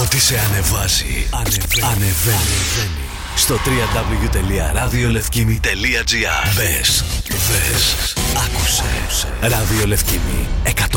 Ό,τι σε ανεβάζει, ανεβαίνει. Στο www.radiolevkimi.gr. Μπες, άκουσε. Ράδιο Λευκήμη 100,3.